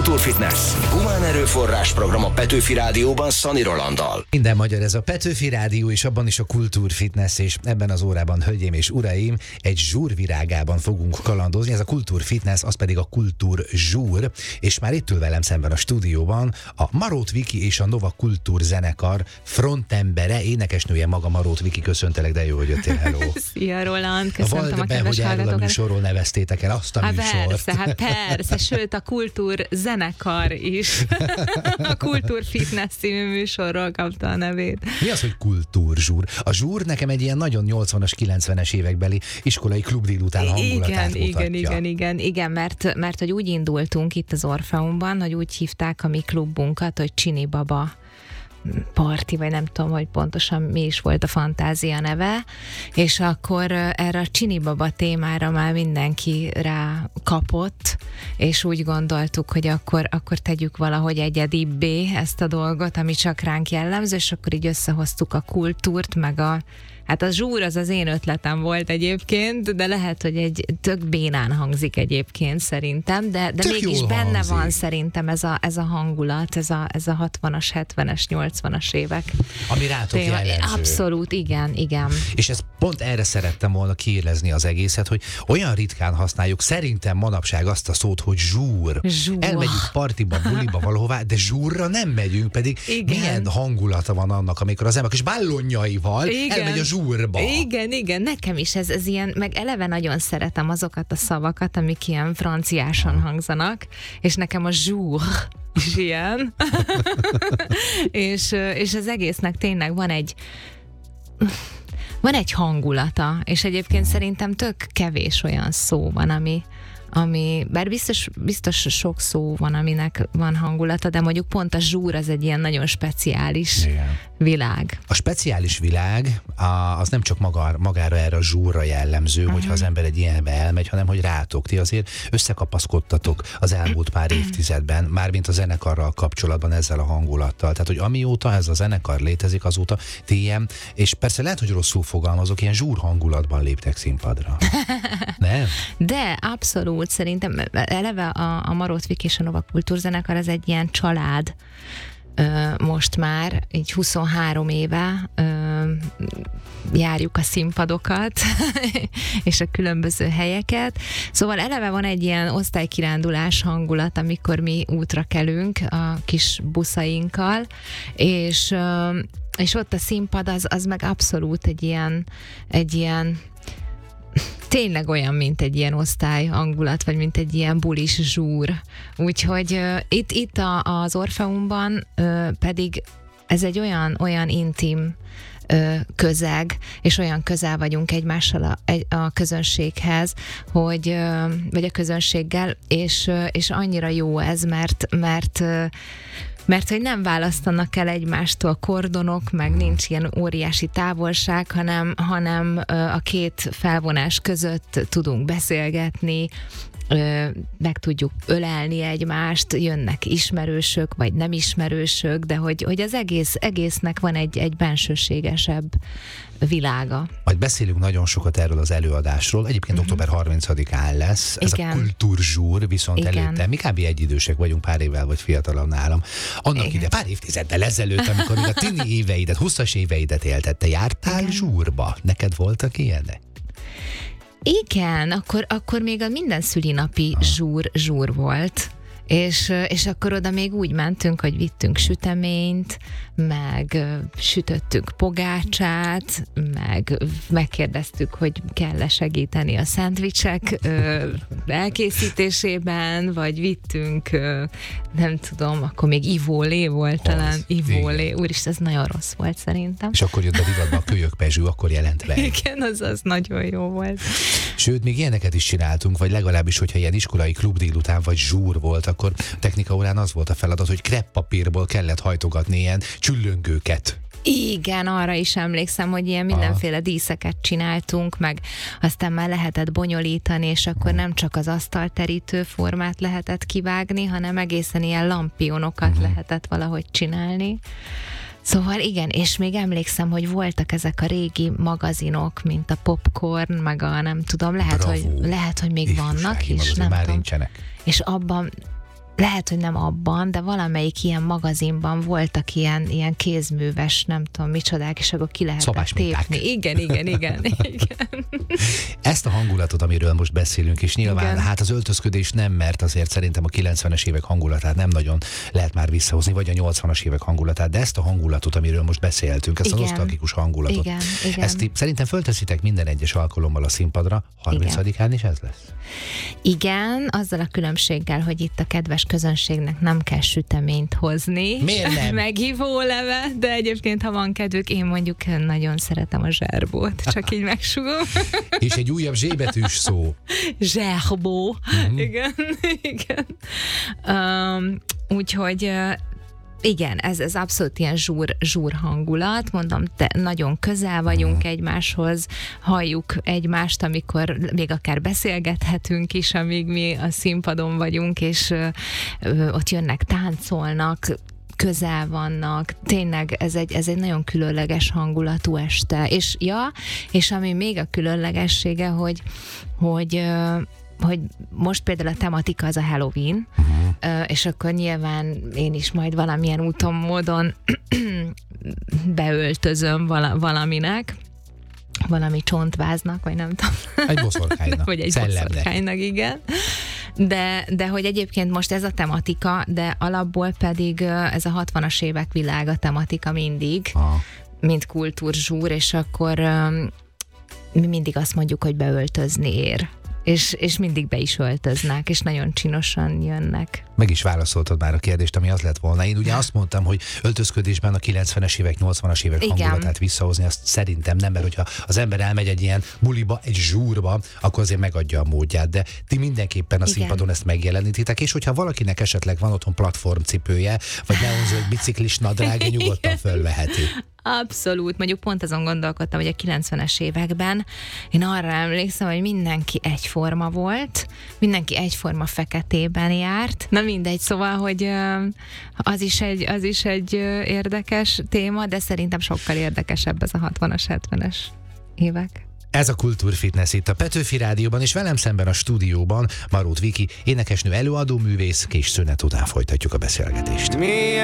Kultúrfitness. Humán erőforrás program a Petőfi Rádióban Szani Rolanddal. Minden magyar, ez a Petőfi Rádió, és abban is a Kultúrfitness, és ebben az órában, hölgyeim és uraim, egy zsúrvirágában fogunk kalandozni. Ez a Kultúrfitness, az pedig a Kultúrzsúr, és már itt ül velem szemben a stúdióban a Marót Viki és a Nova Kultúr zenekar frontembere, énekesnője maga. Marót Viki, köszöntelek, de jó, hogy jöttél, hello. Szia Roland, köszöntöm a kedves hallgatókat. Hogy erről a műsorról neveztétek el azt a műsort. Persze, sőt a Kultúr zenekar is. A Kultúrfitness című műsorról kapta a nevét. Mi az, hogy kultúrzsúr? A zsúr nekem egy ilyen nagyon 80-as, 90-es évekbeli iskolai klub délután hangulatát mutatja. Igen, mert hogy úgy indultunk itt az Orfeumban, hogy úgy hívták a mi klubunkat, hogy Csini Baba parti, vagy nem tudom, hogy pontosan mi is volt a fantázia neve, és akkor erre a Csini Baba témára már mindenki rá kapott, és úgy gondoltuk, hogy akkor tegyük valahogy egyedibbé ezt a dolgot, ami csak ránk jellemző, és akkor így összehoztuk a kultúrt, meg hát a zsúr az én ötletem volt egyébként, de lehet, hogy egy tök bénán hangzik egyébként szerintem, de mégis benne hangzik. Van szerintem ez a hangulat, ez a 60-as, 70-es, 80-as évek. Ami rátok jellemző. Abszolút, igen. És ezt pont erre szerettem volna kiélezni az egészet, hogy olyan ritkán használjuk szerintem manapság azt a szót, hogy zsúr. Elmegyünk partiba, buliba, valahová, de zsúrra nem megyünk, pedig milyen hangulata van annak, amikor az ember kis ballonjaival elmegy a zsúrba. Igen, nekem is ez ilyen, meg eleve nagyon szeretem azokat a szavakat, amik ilyen franciásan hangzanak, és nekem a zsúr is ilyen. és az egésznek tényleg van egy hangulata, és egyébként szerintem tök kevés olyan szó van, ami bár biztos sok szó van, aminek van hangulata, de mondjuk pont a zsúr az egy ilyen nagyon speciális világ. A speciális világ az nem csak magára erre a zsúrra jellemző, hogyha az ember egy ilyenbe elmegy, hanem hogy rátok. Ti azért összekapaszkodtatok az elmúlt pár évtizedben, mármint a zenekarral kapcsolatban ezzel a hangulattal. Tehát, hogy amióta ez a zenekar létezik, azóta ti ilyen, és persze lehet, hogy rosszul fogalmazok, ilyen zsúr hangulatban léptek színpadra. Nem? De abszolút. Szerintem eleve a Marót Viki és a Nova Kultúr zenekar az egy ilyen család most már, így 23 éve járjuk a színpadokat és a különböző helyeket. Szóval eleve van egy ilyen osztálykirándulás hangulat, amikor mi útra kelünk a kis buszainkkal, és ott a színpad az meg abszolút egy ilyen tényleg olyan, mint egy ilyen osztály hangulat, vagy mint egy ilyen bulis zsúr. Úgyhogy itt az Orfeumban pedig ez egy olyan intim közeg, és olyan közel vagyunk egymással a közönséghez, vagy a közönséggel, és annyira jó ez, mert hogy nem választanak el egymástól kordonok, meg nincs ilyen óriási távolság, hanem a két felvonás között tudunk beszélgetni, meg tudjuk ölelni egymást, jönnek ismerősök, vagy nem ismerősök, de hogy az egésznek van egy bensőségesebb világa. Majd beszélünk nagyon sokat erről az előadásról. Egyébként október 30-án lesz. Ez a Kultúrzsúr, viszont előtte mi kb. Egyidősek vagyunk, pár évvel vagy fiatalabb nálam. Annak ide pár évtizeddel ezelőtt, amikor még a tini éveidet, 20-as éveidet éltette, jártál zsúrba? Neked voltak ilyenek? Igen, akkor még a minden szülinapi zsúr volt. És akkor oda még úgy mentünk, hogy vittünk süteményt, meg sütöttük pogácsát, meg megkérdeztük, hogy kell-e segíteni a szendvicsek elkészítésében, vagy vittünk, nem tudom, akkor még ivólé volt talán. Ivólé. Úristen, ez nagyon rossz volt szerintem. És akkor jött a divatba a kölyök pezsű, akkor jelent be. Igen, az nagyon jó volt. Sőt, még ilyeneket is csináltunk, vagy legalábbis, hogyha ilyen iskolai klub délután vagy zsúr volt, akkor technikaórán az volt a feladat, hogy kreppapírból kellett hajtogatni ilyen csüllöngőket. Igen, arra is emlékszem, hogy ilyen mindenféle díszeket csináltunk, meg aztán már lehetett bonyolítani, és akkor nem csak az asztalterítő formát lehetett kivágni, hanem egészen ilyen lampionokat lehetett valahogy csinálni. Szóval igen, és még emlékszem, hogy voltak ezek a régi magazinok, mint a Popcorn, meg a nem tudom, lehet, hogy még vannak is, nem tudom. Nincsenek. És abban lehet, hogy nem abban, de valamelyik ilyen magazinban voltak ilyen kézműves, nem tudom micsodák, és akkor ki lehetett tépni. Igen. Ezt a hangulatot, amiről most beszélünk, és nyilván Igen. hát az öltözködés nem, mert azért szerintem a 90-es évek hangulatát nem nagyon lehet már visszahozni, vagy a 80-as évek hangulatát, de ezt a hangulatot, amiről most beszéltünk, ezt a nosztalgikus hangulatot, Igen. ezt szerintem fölteszitek minden egyes alkalommal a színpadra, 30-án is ez lesz? Igen, azzal a különbséggel, hogy itt a kedves közönségnek nem kell süteményt hozni. Miért nem? Meghívó leve, de egyébként, ha van kedvük, én mondjuk nagyon szeretem a zserbót, csak így megsugom. És egy újabb zsébetűs szó. Zserbó. Igen. Úgyhogy igen, ez abszolút ilyen zsúr hangulat, mondom, nagyon közel vagyunk egymáshoz, halljuk egymást, amikor még akár beszélgethetünk is, amíg mi a színpadon vagyunk, és ott jönnek, táncolnak, közel vannak, tényleg ez egy nagyon különleges hangulatú este, és ami még a különlegessége, hogy most például a tematika az a Halloween, és akkor nyilván én is majd valamilyen úton, módon beöltözöm valaminek, valami csontváznak, vagy nem tudom. Egy boszorkánynak. Vagy egy boszorkánynak, igen. De hogy egyébként most ez a tematika, de alapból pedig ez a 60-as évek világa tematika mindig, mint kultúrzsúr, és akkor mi mindig azt mondjuk, hogy beöltözni ér. És mindig be is öltöznek, és nagyon csinosan jönnek. Meg is válaszoltad már a kérdést, ami az lett volna. Én ugye azt mondtam, hogy öltözködésben a 90-es évek, 80-as évek hangulatát visszahozni, azt szerintem nem, mert hogyha az ember elmegy egy ilyen buliba, egy zsúrba, akkor azért megadja a módját, de ti mindenképpen a színpadon ezt megjelenítitek, és hogyha valakinek esetleg van otthon platformcipője, vagy neonzöld biciklis nadrág, nyugodtan fölveheti. Abszolút, mondjuk pont azon gondolkodtam, hogy a 90-es években én arra emlékszem, hogy mindenki egyforma volt, mindenki egyforma feketében járt. Na mindegy, szóval, hogy az is egy érdekes téma, de szerintem sokkal érdekesebb ez a 60-as, 70-es évek. Ez a Kultúrfitness itt a Petőfi Rádióban, és velem szemben a stúdióban Marót Viki, énekesnő, előadó művész, kis szünet után folytatjuk a beszélgetést.